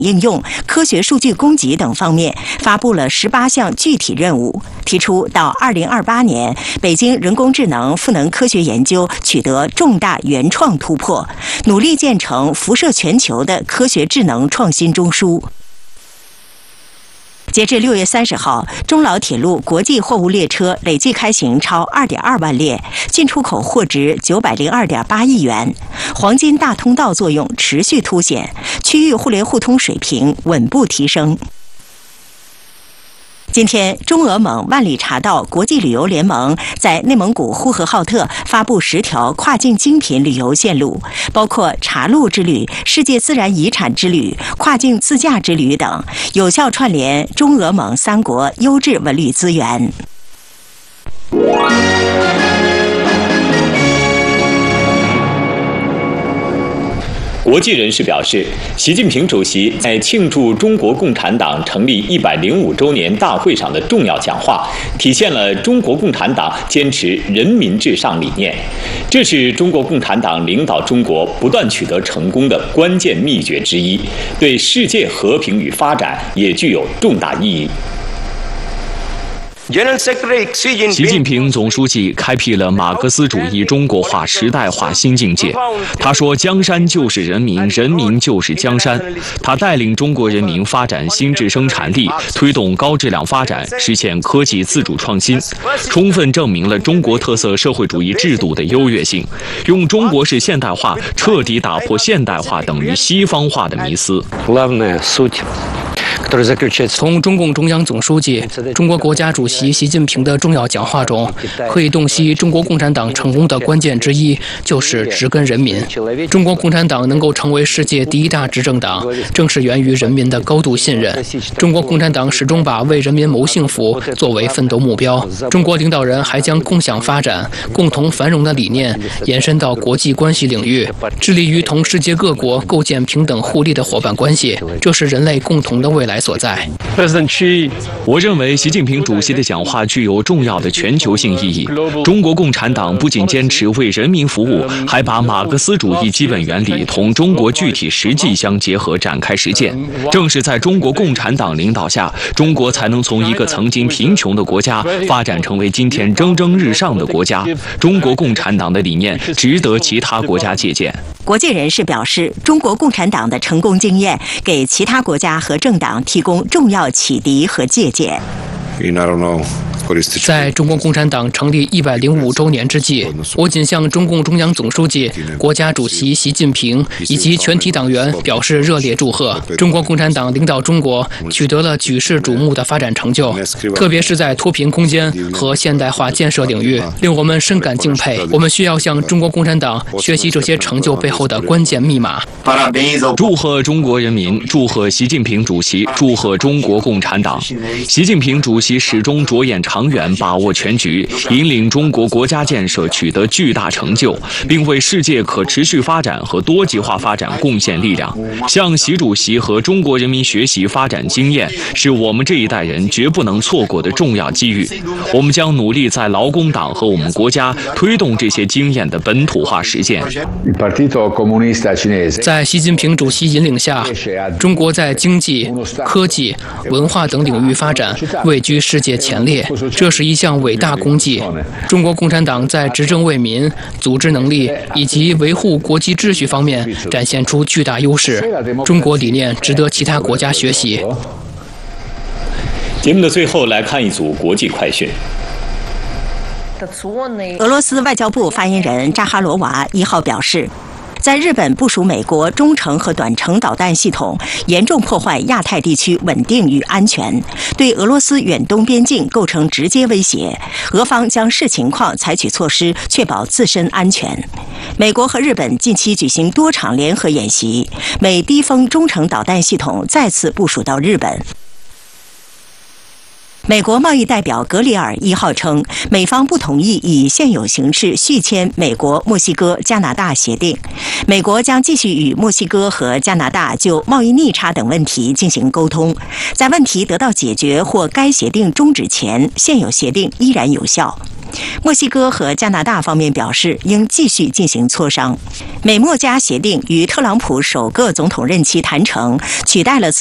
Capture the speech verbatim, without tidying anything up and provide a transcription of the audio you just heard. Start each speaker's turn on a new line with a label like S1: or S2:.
S1: 应用、科学数据供给等方面发布了十八项具体任务，提出到二零二八年，北京人工智能赋能科学研究取得重大原创突破，努力建成辐射全球的科学智能创新中枢。截至六月三十号，中老铁路国际货物列车累计开行超二点二万列，进出口货值九百零二点八亿元，黄金大通道作用持续凸显，区域互联互通水平稳步提升。今天，中俄蒙万里茶道国际旅游联盟在内蒙古呼和浩特发布十条跨境精品旅游线路，包括茶路之旅、世界自然遗产之旅、跨境自驾之旅等，有效串联中俄蒙三国优质文旅资源。
S2: 国际人士表示，习近平主席在庆祝中国共产党成立一百零五周年大会上的重要讲话，体现了中国共产党坚持人民至上理念，这是中国共产党领导中国不断取得成功的关键秘诀之一，对世界和平与发展也具有重大意义。
S3: 习近平总书记开辟了马克思主义中国化时代化新境界。他说：“江山就是人民，人民就是江山。”他带领中国人民发展新质生产力，推动高质量发展，实现科技自主创新，充分证明了中国特色社会主义制度的优越性，用中国式现代化彻底打破现代化等于西方化的迷思。
S4: 从中共中央总书记、中国国家主席习近平的重要讲话中，可以洞悉中国共产党成功的关键之一就是植根人民。中国共产党能够成为世界第一大执政党，正是源于人民的高度信任。中国共产党始终把为人民谋幸福作为奋斗目标。中国领导人还将共享发展、共同繁荣的理念延伸到国际关系领域，致力于同世界各国构建平等互利的伙伴关系，这是人类共同的未来所在。
S3: 我认为习近平主席的讲话具有重要的全球性意义。中国共产党不仅坚持为人民服务，还把马克思主义基本原理同中国具体实际相结合展开实践。正是在中国共产党领导下，中国才能从一个曾经贫穷的国家发展成为今天蒸蒸日上的国家。中国共产党的理念值得其他国家借鉴。
S1: 国际人士表示，中国共产党的成功经验给其他国家和政党提供重要启迪和借鉴。
S4: 在中国共产党成立一百零五周年之际，我谨向中共中央总书记、国家主席习近平以及全体党员表示热烈祝贺。中国共产党领导中国取得了举世瞩目的发展成就，特别是在脱贫攻坚和现代化建设领域，令我们深感敬佩。我们需要向中国共产党学习这些成就背后的关键密码。
S3: 祝贺中国人民，祝贺习近平主席，祝贺中国共产党。习近平主席始终着眼长远，把握全局，引领中国国家建设取得巨大成就，并为世界可持续发展和多极化发展贡献力量。向习主席和中国人民学习发展经验，是我们这一代人绝不能错过的重要机遇。我们将努力在劳工党和我们国家推动这些经验的本土化实践。
S4: 在习近平主席引领下，中国在经济、科技、文化等领域发展位居世界前列，这是一项伟大功绩。中国共产党在执政为民、组织能力以及维护国际秩序方面展现出巨大优势，中国理念值得其他国家学习。
S2: 节目的最后，来看一组国际快讯。
S1: 俄罗斯外交部发言人扎哈罗娃一号表示，在日本部署美国中程和短程导弹系统，严重破坏亚太地区稳定与安全，对俄罗斯远东边境构成直接威胁。俄方将视情况采取措施，确保自身安全。美国和日本近期举行多场联合演习，美低风中程导弹系统再次部署到日本。美国贸易代表格里尔一号称，美方不同意以现有形式续签美国、墨西哥、加拿大协定。美国将继续与墨西哥和加拿大就贸易逆差等问题进行沟通，在问题得到解决或该协定终止前，现有协定依然有效。 墨西哥和加拿大方面表示，应继续进行磋商。美墨加协定于特朗普首个总统任期谈成，取代了